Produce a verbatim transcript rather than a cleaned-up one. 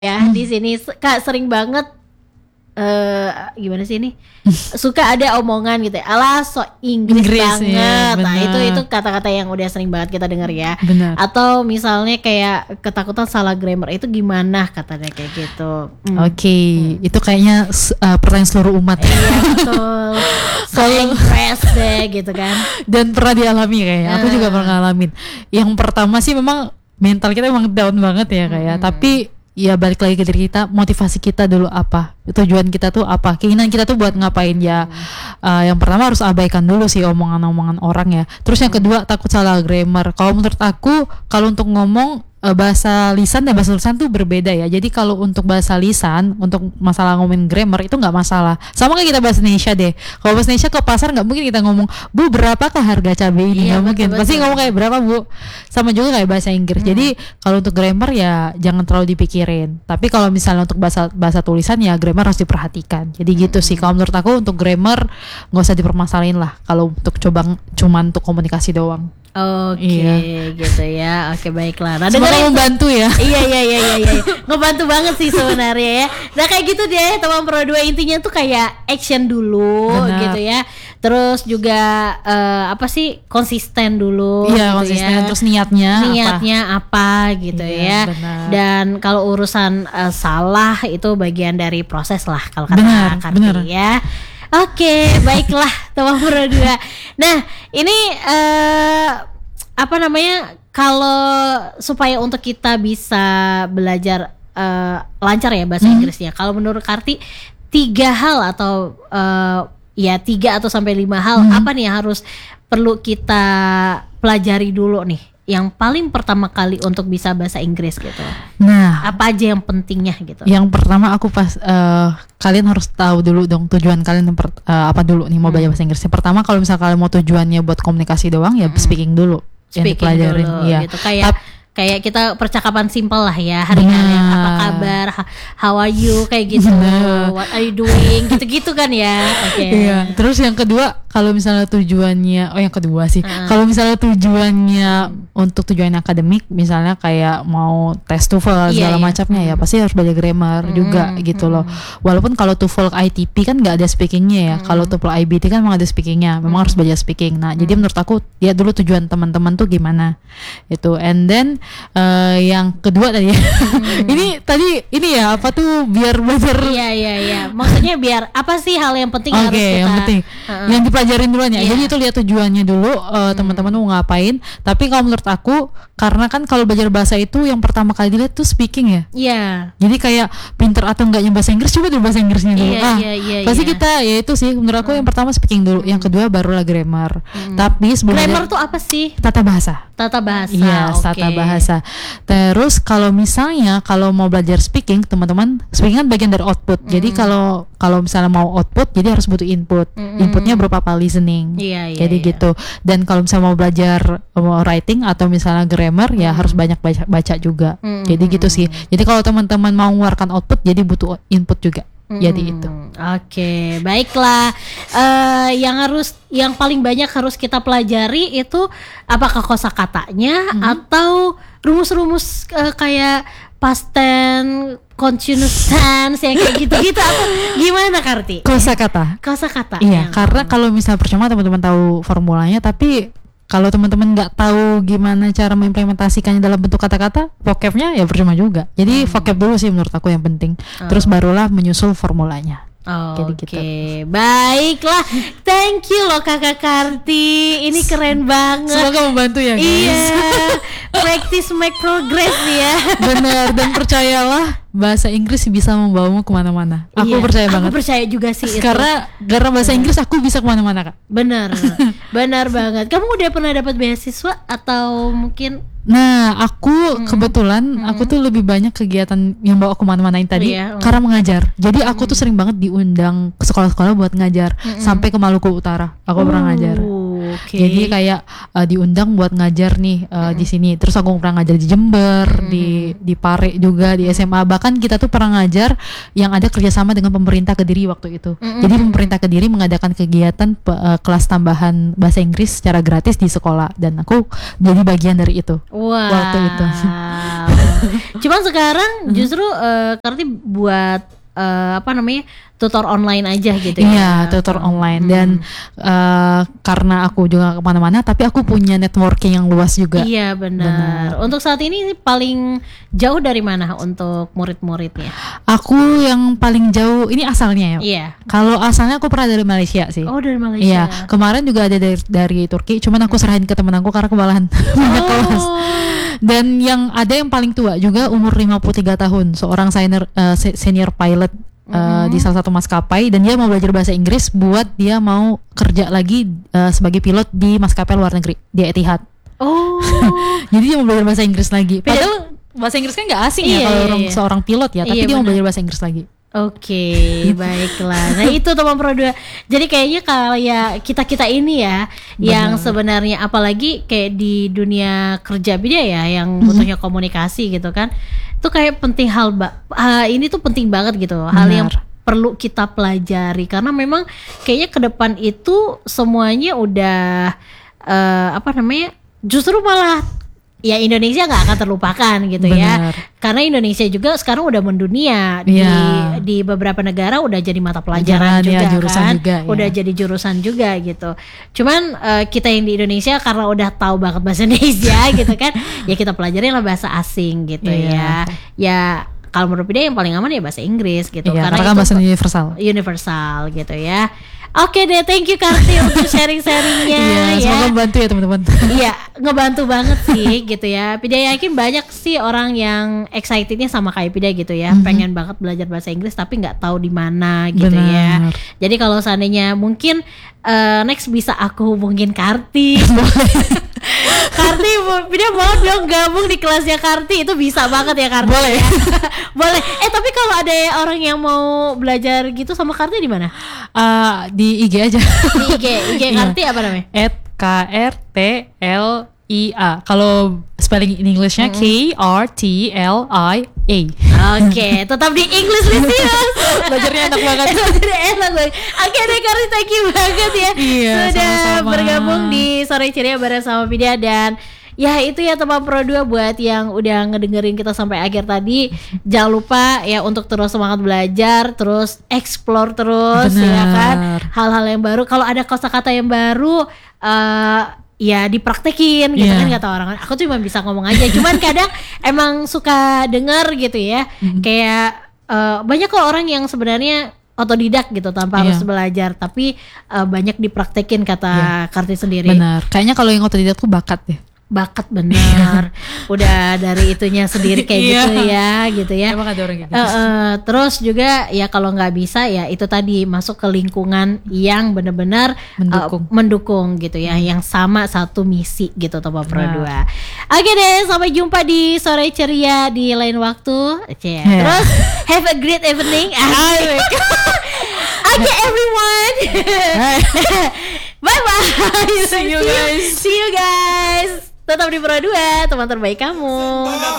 ya Hmm. di sini se- Kak sering banget eh gimana sih ini suka ada omongan gitu ya, alah so Inggris, Inggris, banget. ya, Nah itu benar. itu kata-kata yang udah sering banget kita dengar ya. Benar. Atau misalnya kayak ketakutan salah grammar itu gimana katanya kayak gitu. Hmm. Oke, itu kayaknya s- uh, pertanyaan seluruh umat. Iya betul. So impressed deh gitu kan. Dan pernah dialami kayaknya. Aku juga Ah. pernah ngalamin. Yang pertama sih memang mental kita emang down banget ya kayak. Tapi ya balik lagi ke diri kita, motivasi kita dulu apa, tujuan kita tuh apa, keinginan kita tuh buat ngapain ya. Uh, yang pertama harus abaikan dulu sih omongan-omongan orang ya. Terus yang kedua takut salah grammar. Kalau menurut aku kalau untuk ngomong uh, bahasa lisan dan bahasa tulisan tuh berbeda ya. Jadi kalau untuk bahasa lisan, untuk masalah ngomongin grammar itu nggak masalah. Sama kayak kita bahasa Indonesia deh. Kalau bahasa Indonesia ke pasar nggak mungkin kita ngomong, Bu berapakah harga cabai ini? Iya, Nggak mungkin. betul, Pasti betul. ngomong kayak berapa Bu. Sama juga kayak bahasa Inggris. Jadi kalau untuk grammar ya jangan terlalu dipikirin. Tapi kalau misalnya untuk bahasa bahasa tulisan ya grammar harus diperhatikan. Jadi gitu sih. Kalau menurut aku untuk grammar nggak usah dipermasalahin lah. Kalau untuk coba cuman untuk komunikasi doang. Oke Iya. gitu ya. Oke baiklah. Nah Semoga dengerin membantu ya. iya iya iya iya iya ngebantu banget sih sebenarnya ya. Nah kayak gitu deh teman Pro dua, intinya tuh kayak action dulu. Benar. Gitu ya. Terus juga eh, apa sih konsisten dulu. Iya gitu konsisten. ya. Terus niatnya, Niatnya apa, gitu Iya, ya. benar. Dan kalau urusan eh, salah itu bagian dari proses lah kalau kata Benar, Karti benar. ya. Oke, baiklah teman Pro dua. Nah, ini eh apa namanya? Kalau supaya untuk kita bisa belajar eh, lancar ya bahasa Hmm. Inggrisnya. Kalau menurut Karti tiga hal atau eh, ya tiga atau sampai lima hal Hmm. apa nih yang harus perlu kita pelajari dulu nih? Yang paling pertama kali untuk bisa bahasa Inggris gitu. Nah, Apa aja yang pentingnya gitu? yang pertama aku pas eh, kalian harus tahu dulu dong tujuan kalian yang per- eh, apa dulu nih mau belajar bahasa Inggris. Yang pertama kalau misalnya kalian mau tujuannya buat komunikasi doang ya speaking dulu. Yang Speaking dipelajarin, dulu iya. gitu. Kayak Tap- kayak kita percakapan simpel lah ya hari-hari. Benar. Apa kabar? Ha- How are you? Kayak gitu. Benar. What are you doing? Gitu-gitu kan ya. Oke. Iya. Terus yang kedua kalau misalnya tujuannya, oh yang kedua sih, Ah. kalau misalnya tujuannya untuk tujuan akademik, misalnya kayak mau tes TOEFL Iya, segala iya. macamnya ya pasti harus belajar grammar juga gitu loh. Walaupun kalau TOEFL I T P kan nggak ada speakingnya ya, kalau TOEFL I B T kan memang ada speakingnya, memang harus belajar speaking. Nah jadi menurut aku ya dulu tujuan teman-teman tuh gimana itu, and then eh, yang kedua tadi, ini tadi ini ya apa tuh biar belajar. Iya iya iya. Maksudnya biar apa sih hal yang penting Oke, harus kita yang penting Heeh. yang dipelajarin duluan ya. Iya. Jadi itu lihat tujuannya dulu, eh, teman-teman mau ngapain. Tapi kalau menurut aku, karena kan kalau belajar bahasa itu yang pertama kali dilihat tuh speaking ya. Iya. Jadi kayak pinter atau enggaknya bahasa Inggris, coba dulu bahasa Inggrisnya dulu. Iya, ah, iya, iya, pasti iya. kita ya itu sih. Menurut aku yang pertama speaking dulu, yang kedua barulah grammar. Tapi sebelum Grammar belajar- tuh apa sih? tata bahasa. Tata bahasa. Iya, oke. tata bahasa. Terus kalau misalnya kalau mau belajar speaking, teman-teman, speaking kan bagian dari output. Jadi kalau kalau misalnya mau output, jadi harus butuh input. Inputnya berupa apa? Listening. Iya, iya, Jadi iya. gitu. Dan kalau misalnya mau belajar mau writing atau misalnya grammar, ya harus banyak baca, baca juga. Mm, Jadi gitu sih. Jadi kalau teman-teman mau mengeluarkan output, jadi butuh input juga. Jadi itu. Hmm, Oke, baiklah. Eh, yang harus, yang paling banyak harus kita pelajari itu apakah kosakatanya atau rumus-rumus eh, kayak past tense, continuous tense yang kayak gitu-gitu apa gimana Karti? Kosakata. Kosakata. Iya, karena kalau misalnya percuma teman-teman tahu formulanya, tapi kalau teman-teman nggak tahu gimana cara mengimplementasikannya dalam bentuk kata-kata, vocabnya ya percuma juga. Jadi vocab dulu sih menurut aku yang penting. Terus barulah menyusul formulanya. Jadi Oke, gitu. baiklah. Thank you loh Kakak Karti. Ini keren banget. Semoga membantu ya guys. Iya, practice make progress nih ya. Benar, dan percayalah bahasa Inggris bisa membawamu kemana-mana. Aku Iya, percaya aku banget. percaya juga sih itu. Karena karena bahasa Inggris aku bisa kemana-mana kak. Benar, benar banget. Kamu udah pernah dapat beasiswa atau mungkin? Nah, aku kebetulan aku tuh lebih banyak kegiatan yang bawa aku kemana-manain tadi Iya, mm. karena mengajar. Jadi aku tuh sering banget diundang ke sekolah-sekolah buat ngajar sampai ke Maluku Utara. Aku pernah ngajar. Uh, Oke. Jadi kayak uh, diundang buat ngajar nih uh, di sini. Terus aku pernah ngajar di Jember, di di Pare juga, di S M A. Bahkan kita tuh pernah ngajar yang ada kerjasama dengan pemerintah Kediri waktu itu. Mm-hmm. Jadi pemerintah Kediri mengadakan kegiatan uh, kelas tambahan bahasa Inggris secara gratis di sekolah, dan aku jadi bagian dari itu. Wow. Waktu itu. Cuman sekarang justru uh, Karti buat uh, apa namanya tutor online aja gitu ya. Iya, tutor online. Dan uh, karena aku juga kemana-mana, tapi aku punya networking yang luas juga. Iya benar. Benar. Untuk saat ini paling jauh dari mana untuk murid-muridnya? Aku yang paling jauh ini asalnya ya. Iya. Kalau asalnya aku pernah dari Malaysia sih. Oh, dari Malaysia. Iya, kemarin juga ada dari, dari Turki, cuman aku serahin ke temen aku karena kewalahan banyak kelas. Dan yang ada yang paling tua juga umur lima puluh tiga tahun, seorang senior uh, senior pilot uh, mm-hmm. di salah satu maskapai, dan dia mau belajar bahasa Inggris buat dia mau kerja lagi uh, sebagai pilot di maskapai luar negeri, di Etihad. Oh. Jadi dia mau belajar bahasa Inggris lagi. Padahal bahasa Inggris kan nggak asing iya, ya kalau iya, orang iya. seorang pilot ya, tapi iya, dia bener. mau belajar bahasa Inggris lagi. Oke, baiklah. Nah itu teman Pro dua. Jadi kayaknya kayak kita-kita ini ya, Benar. yang sebenarnya apalagi kayak di dunia kerja beda ya, yang butuhnya komunikasi gitu kan, itu kayak penting hal ba- uh, ini tuh penting banget gitu, hal Benar. yang perlu kita pelajari karena memang kayaknya ke depan itu semuanya udah uh, apa namanya, justru malah ya Indonesia nggak akan terlupakan gitu. Benar. Ya, karena Indonesia juga sekarang udah mendunia di Iya. di beberapa negara udah jadi mata pelajaran Pelajaran, juga ya, jurusan kan, juga, ya. udah jadi jurusan juga gitu. Cuman uh, kita yang di Indonesia karena udah tahu banget bahasa Indonesia gitu kan, ya kita pelajarin lah bahasa asing gitu. Iya. Ya, ya kalau menurut Pida yang paling aman ya bahasa Inggris gitu, Iya, karena karena kan itu bahasa universal. universal gitu ya. Oke deh, thank you Karti untuk sharing-sharingnya. Iya, ya. semoga membantu ya teman-teman. Iya, ngebantu banget sih gitu ya. Pida yakin banyak sih orang yang excitednya sama kayak Pida gitu ya, Mm-hmm. pengen banget belajar bahasa Inggris tapi nggak tahu di mana gitu. Benar. Ya. Jadi kalau seandainya mungkin uh, next bisa aku hubungin Karti. Karti, Pida mau dong gabung di kelasnya Karti, itu bisa banget ya Karti. Boleh. Ya. Boleh. Eh tapi kalau ada orang yang mau belajar gitu sama Karti di mana? Uh, di I G aja. Di I G, I G Iya. Karti apa namanya? at K R T L I A. Kalau spelling in Englishnya K R T L I A. Oke, tetap di English listeners. Belajarnya enak banget. Belajarnya enak banget. Oke deh Karti, thank you banget ya. Iya, sudah sama-sama. bergabung di Sore Ceria bareng sama Pida. Dan ya itu ya teman Pro dua, buat yang udah ngedengerin kita sampai akhir tadi, jangan lupa ya untuk terus semangat belajar, terus explore terus. Benar. Ya kan, hal-hal yang baru. Kalau ada kosakata yang baru, uh, ya dipraktekin gitu. Yeah. Kan kata orang, aku cuma bisa ngomong aja. Cuman kadang emang suka denger gitu ya, kayak uh, banyak kok orang yang sebenarnya otodidak gitu tanpa Yeah. harus belajar, tapi uh, banyak dipraktekin kata Yeah. Karti sendiri. Benar. Kayaknya kalau yang otodidak tuh bakat deh. Bakat benar. Udah dari itunya sendiri kayak Iya. gitu ya, gitu ya. Emang ada orang kayak Eh, gitu. eh, terus juga ya kalau nggak bisa ya itu tadi, masuk ke lingkungan yang benar-benar Mendukung. eh, mendukung gitu ya, yang sama satu misi gitu Toba Pro Benar. dua. Oke deh, sampai jumpa di Sore Ceria di lain waktu. Cie. Yeah. Terus have a great evening. Asik. Oke everyone. Bye bye. See you guys. See you guys. Tetap di Pro dua, teman terbaik kamu.